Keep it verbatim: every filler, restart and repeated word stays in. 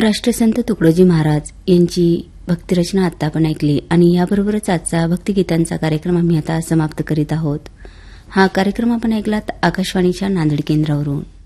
राष्ट्रसंत तुकडोजी महाराज यांची भक्तिरचना आता आपण ऐकली आणि याबरोबरच आजचा भक्तिगीतांचा कार्यक्रम आम्ही आता समाप्त करीत आहोत. हा कार्यक्रम आपण ऐकलात आकाशवाणीच्या नांदेड केंद्रावरून.